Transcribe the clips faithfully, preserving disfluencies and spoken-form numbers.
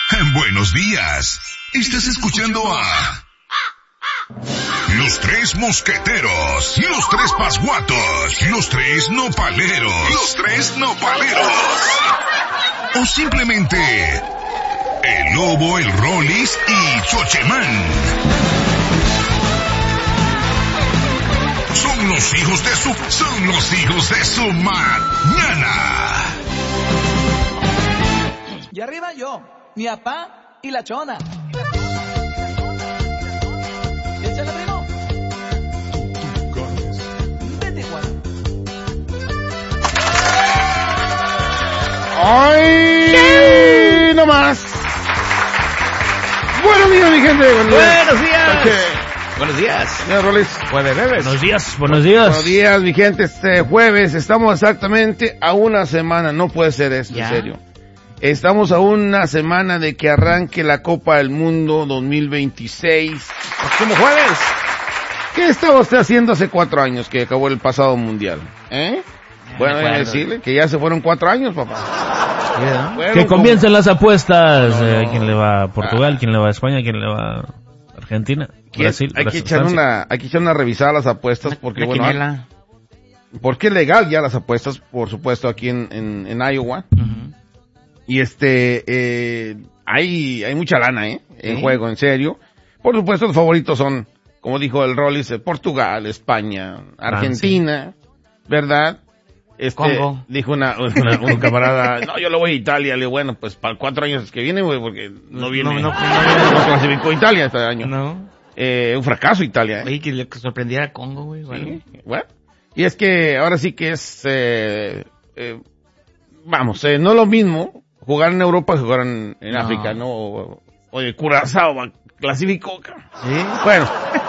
Buenos días. Estás escuchando a Los Tres Mosqueteros, Los Tres Pasguatos, Los Tres Nopaleros, Los Tres Nopaleros. O simplemente El Lobo, el Rollis y Chochemán. Son los hijos de su... Son los hijos de su mañana. Y arriba yo, mi papá y la chona. Échale, primo. Vete, Juan. ¡Ay! ¡No más! Buenos días, mi gente. Buenos días. Buenos días. Okay. Buenos días. Señor Rolis. Buenos días. Buenos días, buenos días. Buenos días, mi gente. Este jueves estamos exactamente a una semana. No puede ser esto, ¿Ya? en serio. Estamos a una semana de que arranque la Copa del Mundo dos mil veintiséis. ¿Cómo jueves? ¿Qué estaba usted haciendo hace cuatro años que acabó el pasado mundial? ¿Eh? Ya Bueno, me déjame acuerdo. decirle que ya se fueron cuatro años, papá. Fueron Que como- comiencen las apuestas. No, no. Eh, ¿Quién le va a Portugal? Ah. ¿Quién le va a España? ¿Quién le va a Argentina? ¿Quién- Brasil. hay que Brasil, echar Francia. una, hay que echar una revisada a las apuestas porque Una bueno, quiniela. porque es legal ya las apuestas, por supuesto, aquí en, en, en Iowa. Ujú. Y este, eh, hay, hay mucha lana, eh, en Sí. juego, en serio. Por supuesto, los favoritos son, como dijo el Rollis, eh, Portugal, España, Argentina, ¿verdad? Este, Congo. dijo una, una, un camarada, no, yo lo voy a Italia. Le digo, bueno, pues para cuatro años que viene, güey, porque no viene, No, no, no, no, no clasificó Italia este año. No. Eh, un fracaso Italia, eh. Oye, que le sorprendiera a Congo, güey. Sí, Bueno. bueno. Y es que ahora sí que es, eh, eh, vamos, eh, no es lo mismo jugar en Europa que jugar en, en No. África, ¿no? O- Oye, Curazao va- clasificó, cabrón. Sí. Bueno.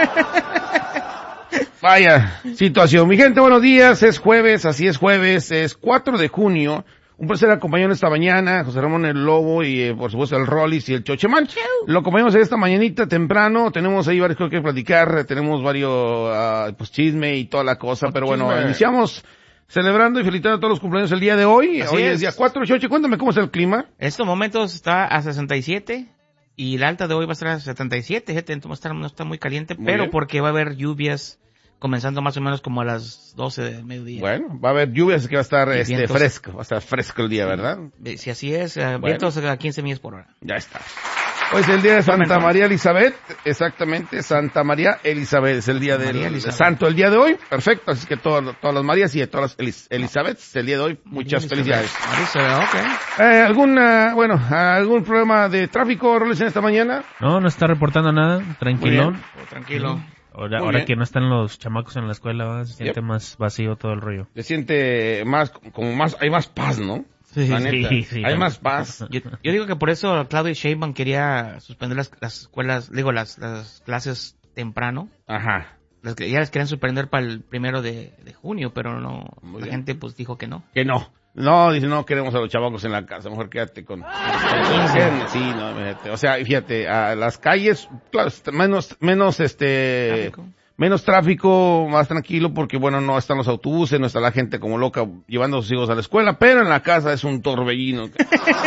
Vaya situación. Mi gente, buenos días. Es jueves, así es jueves. Es cuatro de junio. Un placer acompañarnos esta mañana. José Ramón el Lobo y, eh, por supuesto, el Rollis y el Chochemán. Lo acompañamos esta mañanita temprano. Tenemos ahí varias cosas que platicar. Tenemos varios, ah, pues, chisme y toda la cosa. Pero bueno, chisme. iniciamos celebrando y felicitando a todos los cumpleaños el día de hoy. Así hoy es. es. día cuatro. Choche, cuéntame cómo está el clima. En estos momentos está a sesenta y siete y la alta de hoy va a estar a setenta y siete, gente, entonces va a estar- no está muy caliente, Muy pero bien. porque va a haber lluvias comenzando más o menos como a las doce del mediodía. Bueno, va a haber lluvias, así que va a estar, Y este, vientos. fresco. Va a estar fresco el día, ¿verdad? Eh, Si así es, eh, Bueno. vientos a quince millas por hora. Ya está. Hoy es el día de Santa Comenzamos. María Elizabeth, exactamente, Santa María Elizabeth, es el día María del Elizabeth. santo el día de hoy, perfecto, así que todas, todas las Marías y de todas las Elis- Elizabeths el día de hoy, muchas felicidades. Marisa, ok. Eh, ¿Alguna, bueno, algún problema de tráfico, Roles, en esta mañana? No, no está reportando nada. Tranquilón. Muy Oh, tranquilo. Ahora, Muy ahora bien. que no están los chamacos en la escuela, ¿va? Se siente Yep. más vacío todo el rollo. Se siente más, como más, hay más paz, ¿no? Sí, La sí, neta, sí, sí. hay más paz. Yo, yo digo que por eso Claudio Sheinbaum quería suspender las, las escuelas, digo, las, las clases temprano. Ajá. Las que ya las querían suspender para el primero de, de junio, pero no, Muy la bien. gente pues dijo que no. Que no. No, dice, no queremos a los chavacos en la casa, mejor quédate con... Quédate, sí, no, fíjate. O sea, fíjate, a las calles, claro, est- menos, menos este... Tráfico. Menos tráfico, más tranquilo, porque bueno, no están los autobuses, no está la gente como loca llevando a sus hijos a la escuela, pero en la casa es un torbellino. Eso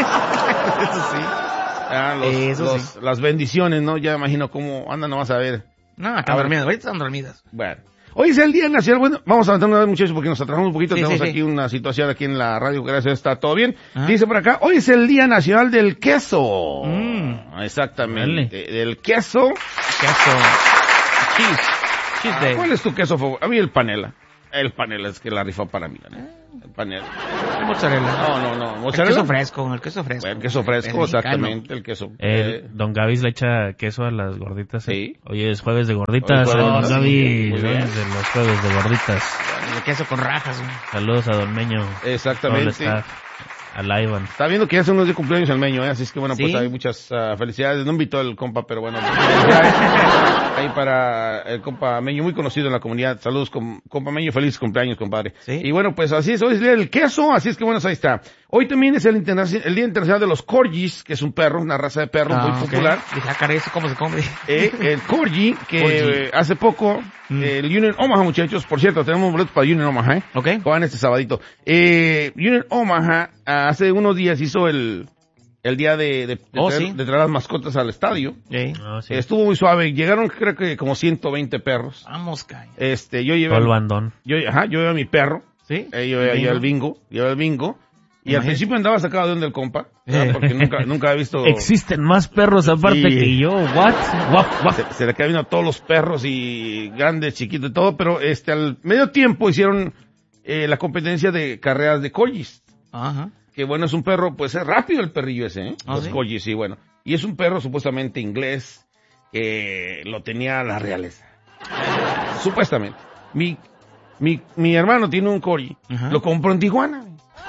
sí. Ah, los- Eso los- sí. Las bendiciones, ¿no? Ya imagino cómo andan, no vas a ver. No, A están ver. dormidas, ahorita están dormidas. Bueno. Hoy es el Día Nacional, bueno, vamos a avanzar una vez, muchachos, porque nos atrasamos un poquito, Sí, tenemos sí, sí. aquí una situación aquí en la radio, gracias a Dios está todo bien. Ajá. Dice por acá, hoy es el Día Nacional del Queso. Mm. Exactamente, del queso. Queso. Cheese. Cheese day. ¿Cuál es tu queso favorito? A mí el panela. El panela es que la rifa para mí, la neta. El panela. Mozzarella. No, no, no. El ¿Mozzarella? queso fresco, el queso fresco. Bueno, el queso fresco, El mexicano. exactamente, el queso. El, eh, Don Gavis le echa queso a las gorditas. ¿eh? Sí. Oye, es jueves de gorditas, Hoy eh, es Don jueves, Gavis. sí, muy ¿eh? bien. De los jueves de gorditas. El queso con rajas. güey. Saludos a Don Meño. Exactamente. Todo el staff, a Ivan. Está viendo que ya son unos de cumpleaños el Meño, ¿eh? Así es que bueno, pues ¿Sí? hay muchas ah, felicidades. No invitó el compa, pero bueno. Pues, felicidades. Ahí para el compa Meño, muy conocido en la comunidad. Saludos, com- compa Meño, feliz cumpleaños, compadre. Sí. Y bueno, pues así es, hoy es el día del queso, así es que bueno, ahí está. Hoy también es el, internaci- el Día Internacional de los Corgis, que es un perro, una raza de perro Ah, muy ok. popular. Dije, ah, caray, ¿eso cómo se come? Eh, el Corgi, que Corgi. eh, hace poco, Mm. eh, el Union Omaha, muchachos, por cierto, tenemos boletos para Union Omaha, ¿eh? Ok. Juegan este sabadito. Eh, Union Omaha, ah, hace unos días hizo el, el día de, de, de, Oh, traer, sí. de traer las mascotas al estadio. Sí. No, sí. Estuvo muy suave. Llegaron creo que como ciento veinte perros. Vamos, caña. Este, yo llevé, Todo el bandón. yo, ajá, yo llevé a mi perro. ¿Sí? Eh, yo llevé al bingo, llevé al bingo. Y al Imagínate. principio andaba sacado de donde el compa, ¿verdad? Porque nunca, nunca había visto... Existen más perros aparte Sí. que yo. What? What? What? Se, se le quedaban viendo a todos los perros y grandes, chiquitos y todo, pero este, al medio tiempo hicieron eh, la competencia de carreras de collies. Ajá. Que bueno, es un perro, pues es rápido el perrillo ese, ¿eh? ¿Ah, Los sí? collies, sí, bueno. Y es un perro supuestamente inglés, que lo tenía la realeza. Supuestamente. Mi, mi, mi hermano tiene un collie, Ajá. lo compró en Tijuana.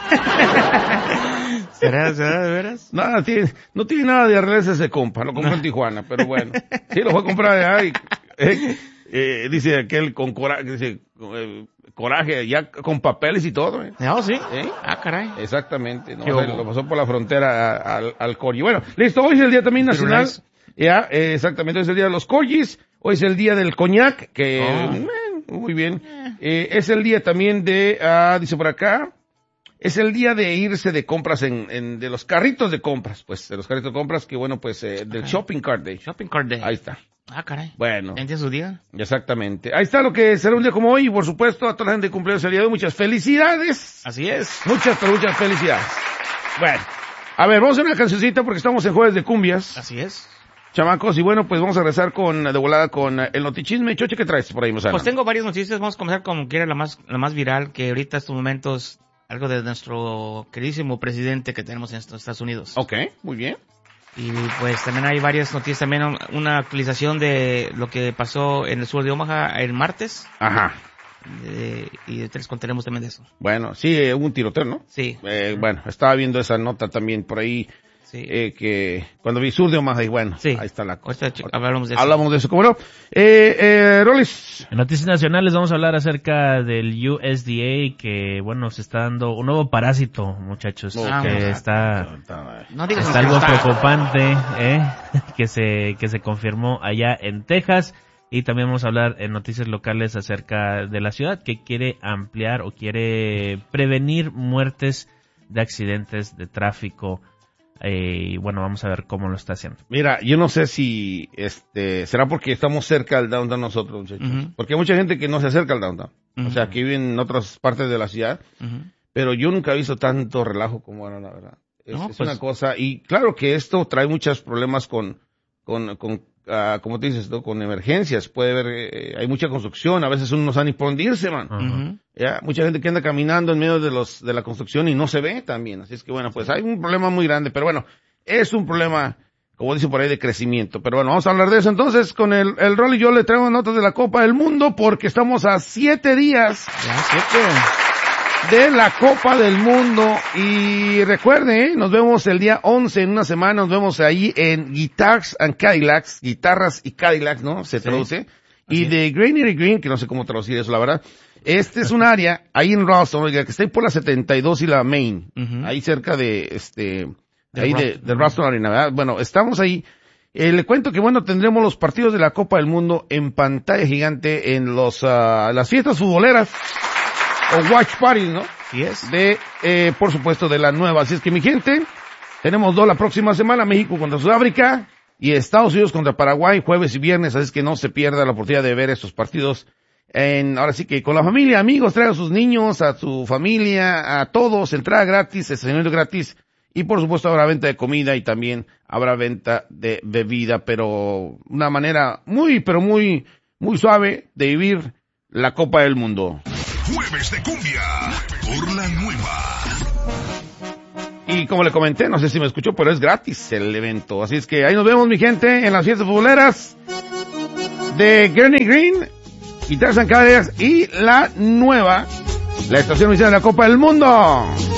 ¿Será, será de veras? Nada, tiene, no tiene nada de realeza ese compa, lo compró en Tijuana, pero bueno. Sí, lo fue a comprar allá y, eh, eh, dice aquel con coraje, dice, eh, coraje, ya con papeles y todo, ¿eh? No, sí. ¿Eh? Ah, caray. Exactamente, ¿no? Qué O sea, hubo. lo pasó por la frontera a- al, al corgi. Bueno, listo, hoy es el día también Pero nacional. nice. Ya, eh, exactamente, hoy es el día de los corgis, hoy es el día del coñac, que, Oh. eh, muy bien. Eh, es el día también de, ah, dice por acá, es el día de irse de compras en, en, de los carritos de compras, pues, de los carritos de compras, que bueno, pues, eh, del Ajá. shopping cart day. Shopping cart day. Ahí está. Ah, caray. Bueno. ¿Entiende su día? Exactamente. Ahí está lo que será un día como hoy, y por supuesto, a toda la gente de cumpleaños el día de hoy, muchas felicidades. Así es. Muchas, pero muchas felicidades. Bueno, a ver, vamos a hacer una cancioncita porque estamos en jueves de cumbias, Así es. chamacos, y bueno, pues vamos a regresar con, de volada con eh, el notichisme. Choche, ¿qué traes por ahí, Mozana? Pues tengo varias noticias. Vamos a comenzar con que era la más, la más viral, que ahorita estos momentos, algo de nuestro queridísimo presidente que tenemos en estos Estados Unidos. Ok, muy bien. Y pues también hay varias noticias, también un- una actualización de lo que pasó en el sur de Omaha el martes. Ajá. eh, y te les contaremos también de eso. Bueno, sí, eh, hubo un tiroteo, ¿no? Sí, Eh, bueno, estaba viendo esa nota también por ahí, sí. eh, que cuando vi sur de Omaha, dije, bueno, Sí. ahí está la cosa. Ahorita ch- hablamos de eso. Hablamos de eso, ¿cómo no? Eh, eh, Rolis. En Noticias Nacionales vamos a hablar acerca del U S D A, que bueno, se está dando un nuevo parásito, muchachos, Ah, que bueno. está, No digas está que algo está. preocupante, ¿eh? que se, que se confirmó allá en Texas. Y también vamos a hablar en noticias locales acerca de la ciudad, que quiere ampliar o quiere prevenir muertes de accidentes de tráfico. Eh, y bueno, vamos a ver cómo lo está haciendo. Mira, yo no sé si, este, será porque estamos cerca del downtown nosotros, muchachos. Ujú. Porque hay mucha gente que no se acerca al downtown. O Ujú. sea, que vive en otras partes de la ciudad. Ujú. Pero yo nunca he visto tanto relajo como ahora, la verdad. Es, No, es pues- una cosa, y claro que esto trae muchos problemas con, con, con, ah, como te dices, ¿no? Con emergencias. Puede haber, eh, hay mucha construcción, a veces uno no sabe ni por dónde irse, man. Ajá. Ujú. Ya, mucha gente que anda caminando en medio de los, de la construcción y no se ve también. Así es que bueno, pues hay un problema muy grande, pero bueno, es un problema, como dice por ahí, de crecimiento. Pero bueno, vamos a hablar de eso entonces con el, el Rol, y yo le traigo notas de la Copa del Mundo porque estamos a siete días Ya, siete. de la Copa del Mundo. Y recuerde, ¿eh? Nos vemos el día once, en una semana, nos vemos ahí en Guitars and Cadillacs, Guitarras y Cadillacs, ¿no? Se Sí. traduce. Así Y de Granary Green, que no sé cómo traducir eso, la verdad. Este es un área ahí en Ralston, oiga, que está ahí por la setenta y dos y la Main, Ujú. ahí cerca de, este, De ahí de, Ralston. de Ralston Arena, ¿verdad? Bueno, estamos ahí. Eh, le cuento que bueno, tendremos los partidos de la Copa del Mundo en pantalla gigante en los, ah, las fiestas futboleras, o watch parties, ¿no? Así es. De, eh, por supuesto, de la nueva. Así es que mi gente, tenemos dos la próxima semana, México contra Sudáfrica y Estados Unidos contra Paraguay, jueves y viernes, así es que no se pierda la oportunidad de ver estos partidos en, ahora sí que con la familia, amigos, traigan a sus niños, a su familia, a todos, entrada gratis, estacionamiento gratis, y por supuesto habrá venta de comida y también habrá venta de bebida, pero una manera muy, pero muy, muy suave de vivir la Copa del Mundo. Jueves de cumbia por la nueva. Y como le comenté, no sé si me escuchó, pero es gratis el evento. Así es que ahí nos vemos, mi gente, en las fiestas futboleras de Gurney Green, Guitars and Cadillacs y la nueva, la estación oficial de la Copa del Mundo.